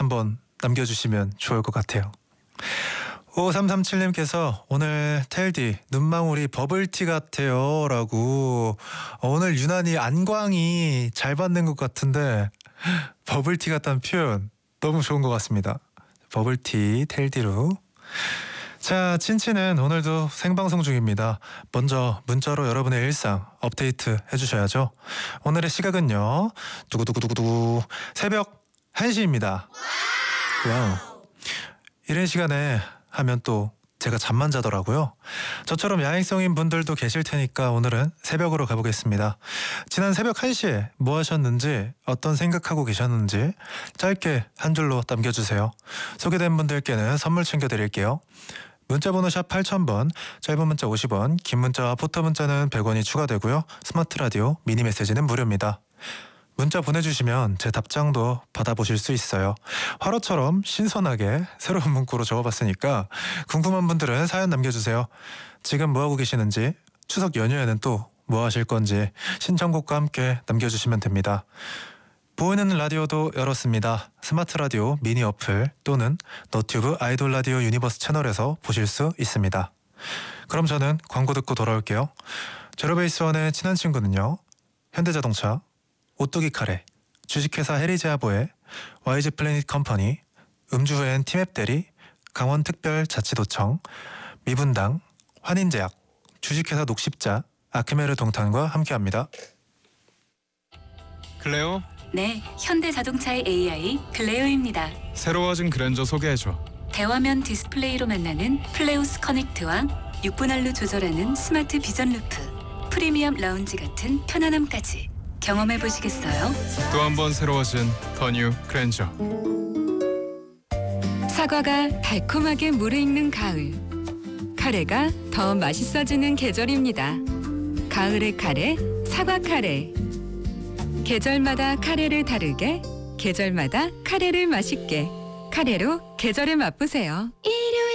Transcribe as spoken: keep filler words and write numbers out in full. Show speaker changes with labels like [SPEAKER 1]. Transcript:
[SPEAKER 1] 한번 남겨주시면 좋을 것 같아요. 오삼삼칠님께서 오늘 텔디 눈망울이 버블티 같아요 라고. 오늘 유난히 안광이 잘 받는 것 같은데 버블티 같다는 표현 너무 좋은 것 같습니다. 버블티 텔디로. 자, 친친은 오늘도 생방송 중입니다. 먼저 문자로 여러분의 일상 업데이트 해주셔야죠. 오늘의 시각은요, 두구두구두구두구 새벽 한 시입니다. 와우. 이런 시간에 하면 또 제가 잠만 자더라고요. 저처럼 야행성인 분들도 계실 테니까 오늘은 새벽으로 가보겠습니다. 지난 새벽 한 시에 뭐 하셨는지, 어떤 생각하고 계셨는지 짧게 한 줄로 남겨주세요. 소개된 분들께는 선물 챙겨드릴게요. 문자번호 샵 팔천 번, 짧은 문자 오십 원, 긴 문자와 포토 문자는 백 원이 추가되고요. 스마트 라디오, 미니 메시지는 무료입니다. 문자 보내주시면 제 답장도 받아보실 수 있어요. 화로처럼 신선하게 새로운 문구로 적어봤으니까 궁금한 분들은 사연 남겨주세요. 지금 뭐하고 계시는지, 추석 연휴에는 또 뭐 하실 건지 신청곡과 함께 남겨주시면 됩니다. 보이는 라디오도 열었습니다. 스마트 라디오 미니 어플 또는 너튜브 아이돌 라디오 유니버스 채널에서 보실 수 있습니다. 그럼 저는 광고 듣고 돌아올게요. 제로베이스원의 친한 친구는요, 현대자동차, 오뚜기 카레, 주식회사 해리제아보의 와이즈 플래닛 컴퍼니, 음주후엔 티맵 대리, 강원특별자치도청, 미분당, 환인제약, 주식회사 녹십자, 아크메르 동탄과 함께합니다.
[SPEAKER 2] 클레오?
[SPEAKER 3] 네, 현대자동차의 에이아이 클레오입니다.
[SPEAKER 2] 새로워진 그랜저 소개해줘.
[SPEAKER 3] 대화면 디스플레이로 만나는 플레우스 커넥트와 육 분할로 조절하는 스마트 비전 루프, 프리미엄 라운지 같은 편안함까지 경험해보시겠어요?
[SPEAKER 2] 또 한 번 새로워진 더 뉴 그랜저.
[SPEAKER 4] 사과가 달콤하게 무르익는 가을. 카레가 더 맛있어지는 계절입니다. 가을의 카레, 사과 카레. 계절마다 카레를 다르게, 계절마다 카레를 맛있게. 카레로 계절을 맛보세요.
[SPEAKER 5] 일요일